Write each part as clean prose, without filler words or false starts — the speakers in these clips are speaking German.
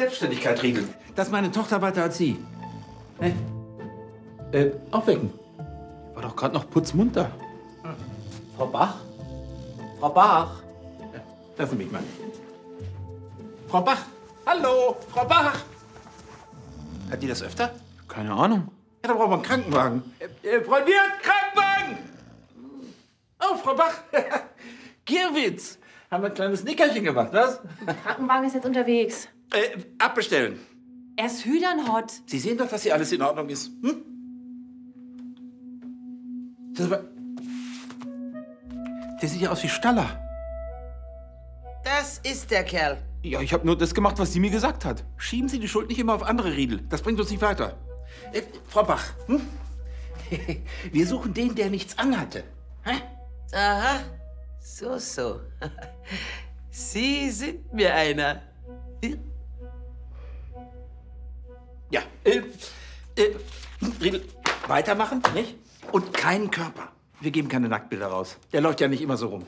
Selbstständigkeit, Riegel. Dass meine Tochter weiter als Sie. Ne? Aufwecken. War doch gerade noch putzmunter. Frau Bach? Frau Bach? Ja, lassen Sie mich mal. Frau Bach! Hallo, Frau Bach! Hat die das öfter? Keine Ahnung. Ja, da brauchen wir einen Krankenwagen. Frau Wirt, Krankenwagen! Oh, Frau Bach! Gierwitz! Haben wir ein kleines Nickerchen gemacht, was? Der Krankenwagen ist jetzt unterwegs. Abbestellen. Er ist hüdernhot. Sie sehen doch, dass hier alles in Ordnung ist. Hm? Der sieht ja aus wie Staller. Das ist der Kerl. Ja, ich habe nur das gemacht, was sie mir gesagt hat. Schieben Sie die Schuld nicht immer auf andere, Riedel. Das bringt uns nicht weiter. Frau Bach, hm? Wir suchen den, der nichts anhatte. Hä? Aha, so. Sie sind mir einer. Ja, Riedel, weitermachen, nicht? Und keinen Körper. Wir geben keine Nacktbilder raus. Der läuft ja nicht immer so rum.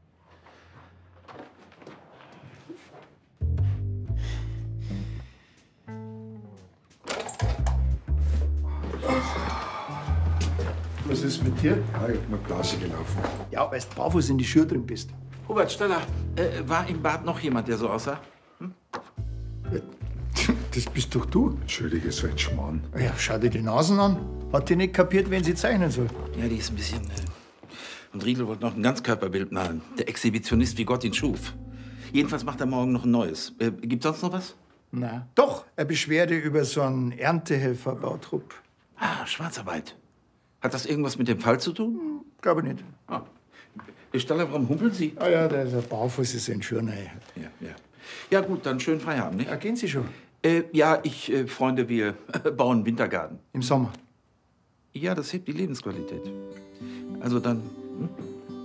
Was ist mit dir? Ja, ich hab mir Blase gelaufen. Ja, weil du barfuß in die Schuhe drin bist. Hubert Staller, war im Bad noch jemand, der so aussah? Das bist doch du. Entschuldige, so ein Schmarrn. Ja, schau dir die Nasen an. Hat die nicht kapiert, wen sie zeichnen soll. Ja, die ist ein bisschen... Und Riedel wollte noch ein Ganzkörperbild malen. Der Exhibitionist, wie Gott ihn schuf. Jedenfalls macht er morgen noch ein neues. Gibt's sonst noch was? Na, doch. Eine Beschwerde über so einen Erntehelfer-Bautrupp. Ah, Schwarzarbeit. Hat das irgendwas mit dem Fall zu tun? Glaube nicht. Ah. Staller, warum humpeln Sie? Ah ja, der barfuß ist ein Schurner. Ja. Ja gut, dann schönen Feierabend, nicht? Ja, gehen Sie schon. Ja, Freunde, wir bauen einen Wintergarten. Im Sommer. Ja, das hebt die Lebensqualität. Also dann... Hm?